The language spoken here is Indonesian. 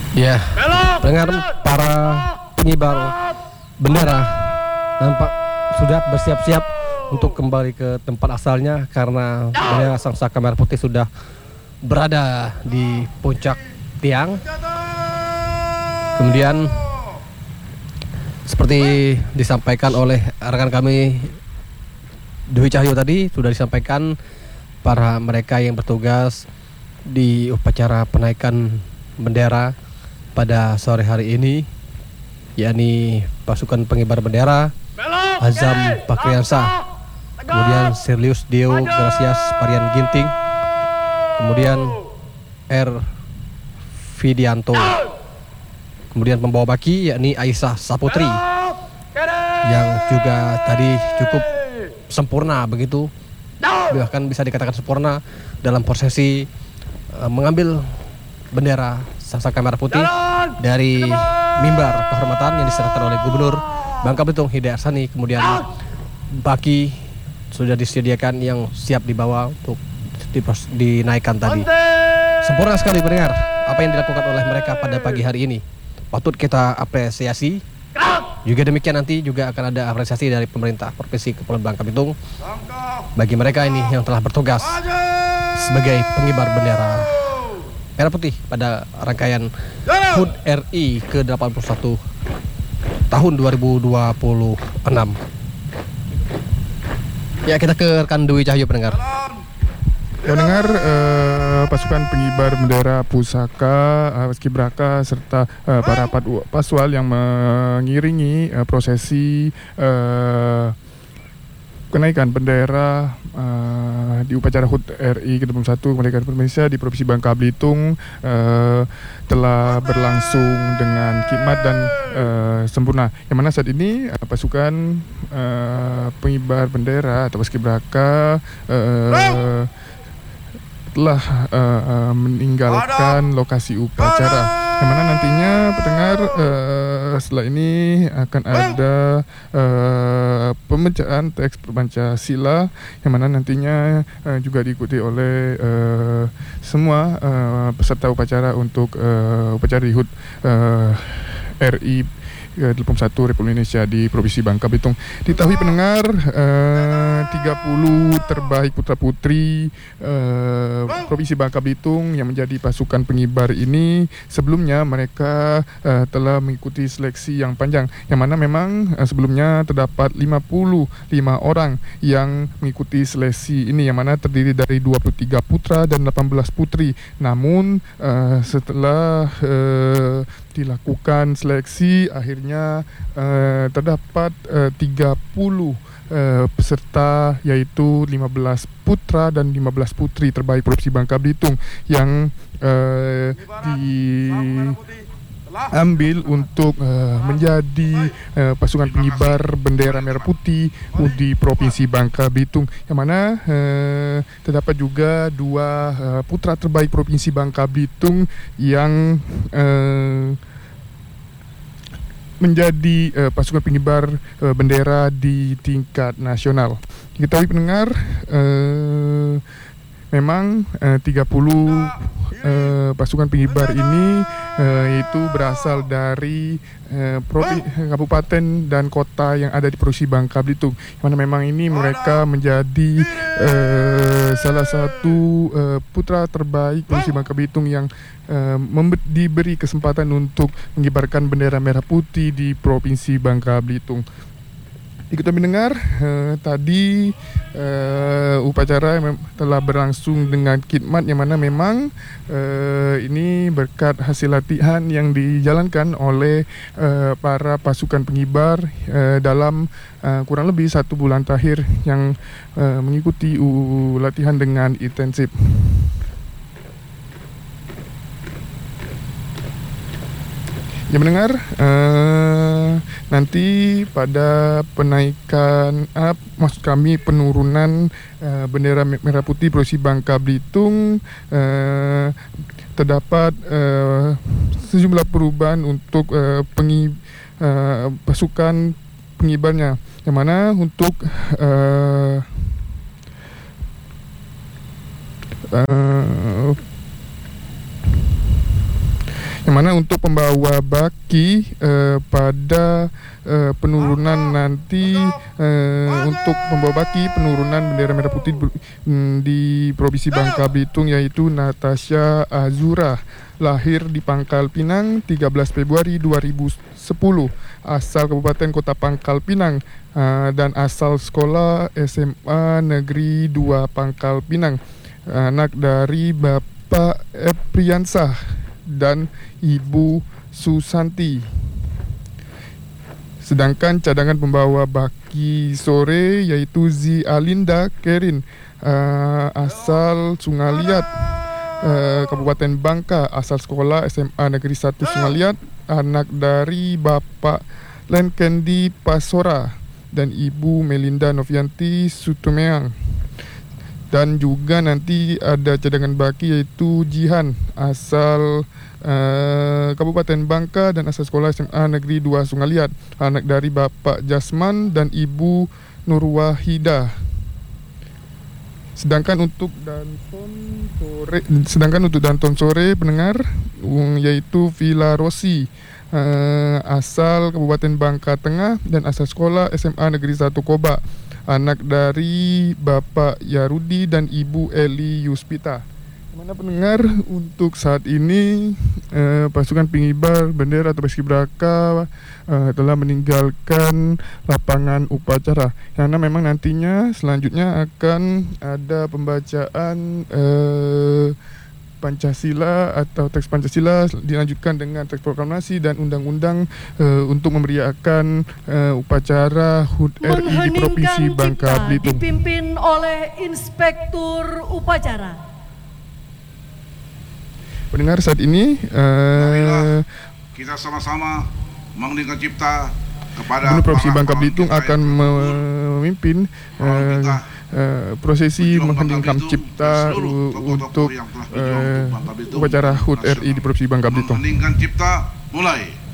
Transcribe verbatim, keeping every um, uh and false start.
Ya, dengar para pengibar bendera nampak sudah bersiap-siap untuk kembali ke tempat asalnya karena bendera Sang Saka Merah Putih sudah berada di puncak tiang. Kemudian seperti disampaikan oleh rekan kami Dwi Cahyo tadi, sudah disampaikan para mereka yang bertugas di upacara penaikan bendera pada sore hari ini, yakni pasukan pengibar bendera Azam Pakriansah, kemudian Sirlius Deo Gracias Parian Ginting, kemudian R Vidianto, kemudian pembawa baki yakni Aisyah Saputri yang juga tadi cukup sempurna begitu, bahkan bisa dikatakan sempurna dalam prosesi uh, mengambil bendera Sang Saka Merah Putih dari mimbar kehormatan yang diserahkan oleh Gubernur Bangka Belitung Hidayat Harsani. Kemudian baki sudah disediakan yang siap dibawa untuk dinaikkan tadi. Sempurna sekali pendengar apa yang dilakukan oleh mereka pada pagi hari ini, patut kita apresiasi. Juga demikian nanti juga akan ada apresiasi dari pemerintah Provinsi Kepulauan Bangka Belitung bagi mereka ini yang telah bertugas sebagai pengibar bendera Merah Putih pada rangkaian H U D R I ke delapan puluh satu tahun dua ribu dua puluh enam. Ya, kita ke rekan Dwi Cahyo pendengar. Pendengar, eh, pasukan pengibar bendera pusaka, eh, paskibraka serta eh, para padu paswal yang mengiringi eh, prosesi eh, kenaikan bendera uh, di upacara H U D R I ke dua puluh satu kemerdekaan Indonesia di Provinsi Bangka Belitung uh, telah berlangsung dengan khidmat dan uh, sempurna. Yang mana saat ini uh, pasukan uh, pengibar bendera atau paskibraka uh, telah uh, uh, meninggalkan lokasi upacara. Yang mana nantinya pendengar uh, setelah ini akan ada uh, pembacaan teks Pancasila yang mana nantinya uh, juga diikuti oleh uh, semua uh, peserta upacara untuk uh, upacara di H U D uh, R I delapan puluh satu Republik Indonesia di Provinsi Bangka Belitung. Diketahui pendengar eh, tiga puluh terbaik putra putri eh, Provinsi Bangka Belitung yang menjadi pasukan pengibar ini sebelumnya mereka eh, telah mengikuti seleksi yang panjang, yang mana memang eh, sebelumnya terdapat lima puluh lima orang yang mengikuti seleksi ini, yang mana terdiri dari dua puluh tiga putra dan delapan belas putri. Namun eh, setelah eh, dilakukan seleksi akhirnya uh, terdapat uh, tiga puluh uh, peserta, yaitu lima belas putra dan lima belas putri terbaik Provinsi Bangka Belitung yang uh, diambil untuk uh, menjadi uh, pasukan pengibar bendera merah putih di Provinsi Bangka Belitung, yang mana uh, terdapat juga dua uh, putra terbaik Provinsi Bangka Belitung yang uh, menjadi uh, pasukan pengibar uh, bendera di tingkat nasional. Diketahui pendengar, uh, memang uh, tiga puluh uh, pasukan pengibar ini uh, itu berasal dari uh, provinsi, kabupaten dan kota yang ada di Provinsi Bangka Belitung, mana memang ini mereka menjadi uh, salah satu uh, putra terbaik Provinsi Bangka Belitung yang uh, diberi kesempatan untuk mengibarkan bendera merah putih di Provinsi Bangka Belitung. Kita mendengar uh, tadi uh, upacara telah berlangsung dengan khidmat, yang mana memang uh, ini berkat hasil latihan yang dijalankan oleh uh, para pasukan pengibar uh, dalam uh, kurang lebih satu bulan terakhir yang uh, mengikuti uh, latihan dengan intensif. Ya mendengar, uh, nanti pada penaikan, uh, maksud kami penurunan uh, bendera merah putih Provinsi Bangka Belitung, uh, terdapat uh, sejumlah perubahan untuk uh, pengi, uh, pasukan pengibarnya, yang mana untuk uh, uh, Yang mana untuk pembawa baki eh, pada eh, penurunan nanti eh, untuk pembawa baki penurunan bendera merah putih di Provinsi Bangka Belitung yaitu Natasha Azura, lahir di Pangkal Pinang tiga belas Februari dua ribu sepuluh, asal Kabupaten Kota Pangkal Pinang uh, dan asal sekolah S M A Negeri dua Pangkal Pinang, anak dari Bapak Epriansah dan Ibu Susanti. Sedangkan cadangan pembawa baki sore yaitu Zi Alinda Kerin, uh, asal Sungaliat, uh, Kabupaten Bangka, asal sekolah S M A Negeri satu Sungaliat, anak dari Bapak Len Kendi Pasora dan Ibu Melinda Novianti Sutumeang. Dan juga nanti ada cadangan baki yaitu Jihan, asal uh, Kabupaten Bangka dan asal sekolah S M A Negeri dua Sungaliat, anak dari Bapak Jasman dan Ibu Nurwahida. Sedangkan untuk Danton sore, sedangkan untuk Danton sore pendengar um, yaitu Villa Rossi, uh, asal Kabupaten Bangka Tengah dan asal sekolah S M A Negeri satu Koba, anak dari Bapak Yarudi dan Ibu Eli Yuspita. Mana pendengar, untuk saat ini eh, pasukan pengibar bendera atau paskibraka eh, telah meninggalkan lapangan upacara, karena memang nantinya selanjutnya akan ada pembacaan eh, Pancasila atau teks Pancasila dilanjutkan dengan teks proklamasi dan undang-undang uh, untuk memeriahkan uh, upacara H U T R I di Provinsi Bangka Belitung. Dipimpin oleh Inspektur Upacara. Pendengar, saat ini uh, kita sama-sama mengeningkan cipta kepada Gubernur Provinsi Bangka Belitung akan memimpin uh, Uh, prosesi mengheningkan cipta uh, untuk uh, upacara H U T R I di Provinsi Bangka Belitung. Mengheningkan cipta mulai.